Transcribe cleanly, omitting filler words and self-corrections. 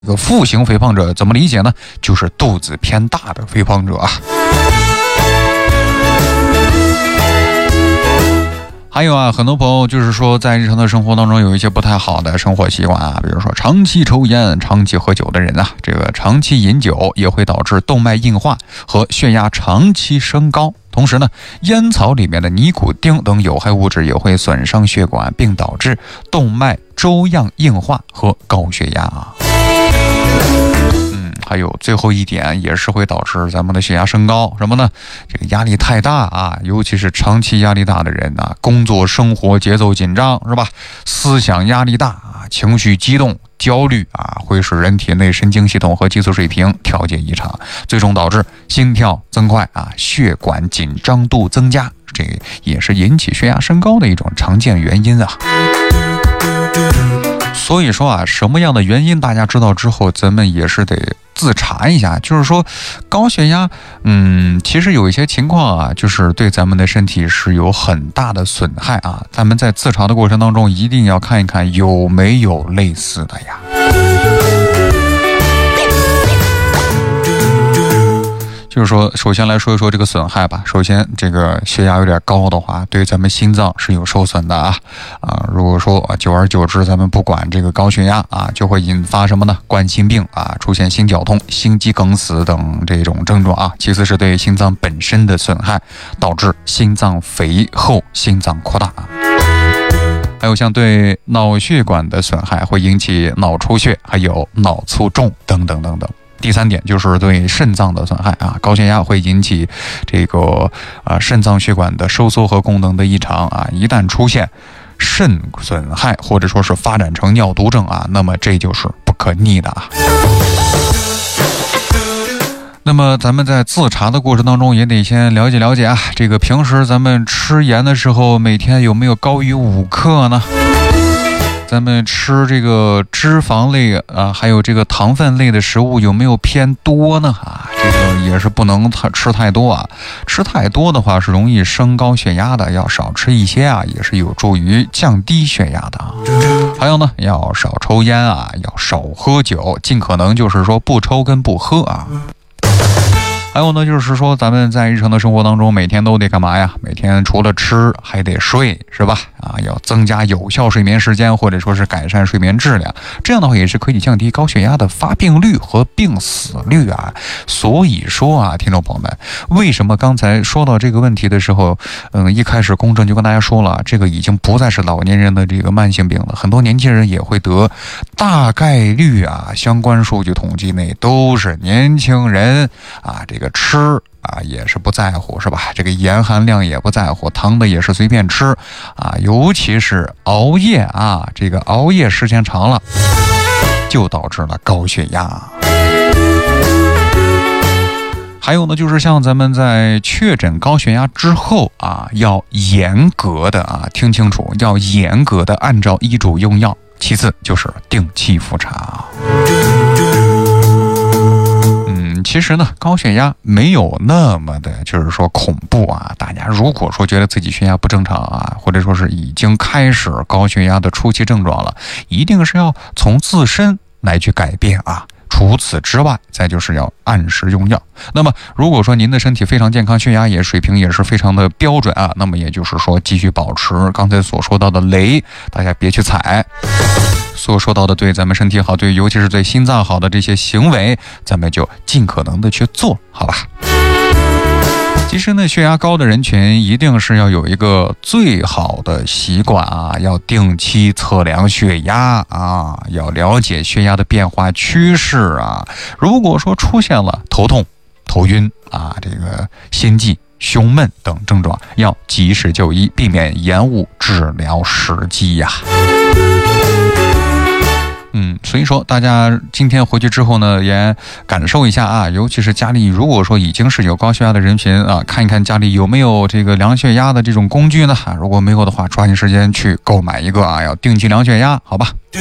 这个负型肥胖者怎么理解呢？就是肚子偏大的肥胖者啊。还有啊，很多朋友就是说在日常的生活当中有一些不太好的生活习惯啊，比如说长期抽烟、长期喝酒的人啊，这个长期饮酒也会导致动脉硬化和血压长期升高。同时呢，烟草里面的尼古丁等有害物质也会损伤血管，并导致动脉粥样硬化和高血压啊。还有最后一点也是会导致咱们的血压升高，什么呢？这个压力太大啊，尤其是长期压力大的人啊，工作生活节奏紧张是吧？思想压力大啊，情绪激动、焦虑啊，会使人体内神经系统和激素水平调节异常，最终导致心跳增快啊，血管紧张度增加，这个也是引起血压升高的一种常见原因啊。所以说啊，什么样的原因大家知道之后，咱们也是得自查一下。就是说高血压其实有一些情况啊，就是对咱们的身体是有很大的损害啊。咱们在自查的过程当中一定要看一看有没有类似的呀。就是说首先来说一说这个损害吧。首先这个血压有点高的话，对咱们心脏是有受损的啊。如果说久而久之咱们不管这个高血压啊，就会引发什么呢？冠心病啊，出现心绞痛、心肌梗死等这种症状啊。其次是对心脏本身的损害，导致心脏肥厚、心脏扩大啊。还有像对脑血管的损害，会引起脑出血，还有脑卒中等等等等。第三点就是对肾脏的损害啊，高血压会引起这个肾脏血管的收缩和功能的异常啊，一旦出现肾损害或者说是发展成尿毒症啊，那么这就是不可逆的啊。那么咱们在自查的过程当中也得先了解了解啊，这个平时咱们吃盐的时候每天有没有高于5克呢？咱们吃这个脂肪类啊，还有这个糖分类的食物有没有偏多呢？这个也是不能吃太多啊。吃太多的话是容易升高血压的，要少吃一些啊，也是有助于降低血压的啊。还有呢，要少抽烟啊，要少喝酒，尽可能就是说不抽跟不喝啊。还有呢，就是说咱们在日常的生活当中每天都得干嘛呀？每天除了吃还得睡，是吧？要增加有效睡眠时间，或者说是改善睡眠质量，这样的话也是可以降低高血压的发病率和病死率啊。所以说啊，听众朋友们，为什么刚才说到这个问题的时候，一开始公正就跟大家说了，这个已经不再是老年人的这个慢性病了，很多年轻人也会得，大概率啊，相关数据统计内都是年轻人啊，这个吃啊也是不在乎，是吧？这个盐含量也不在乎，糖的也是随便吃啊，尤其是熬夜啊，这个熬夜时间长了，就导致了高血压。还有呢，就是像咱们在确诊高血压之后啊，要严格的啊，听清楚，要严格的按照医嘱用药。其次就是定期复查。其实呢，高血压没有那么的就是说恐怖啊。大家如果说觉得自己血压不正常啊，或者说是已经开始高血压的初期症状了，一定是要从自身来去改变啊。除此之外，再就是要按时用药。那么如果说您的身体非常健康，血压水平也是非常的标准啊，那么也就是说继续保持刚才所说到的雷，大家别去踩。所说到的对咱们身体好，对尤其是对心脏好的这些行为，咱们就尽可能的去做，好吧？其实呢，血压高的人群一定是要有一个最好的习惯啊，要定期测量血压啊，要了解血压的变化趋势啊。如果说出现了头痛、头晕啊，这个心悸、胸闷等症状，要及时就医，避免延误治疗时机呀。所以说大家今天回去之后呢，也感受一下啊，尤其是家里如果说已经是有高血压的人群啊，看一看家里有没有这个量血压的这种工具呢？如果没有的话，抓紧时间去购买一个啊，要定期量血压，好吧？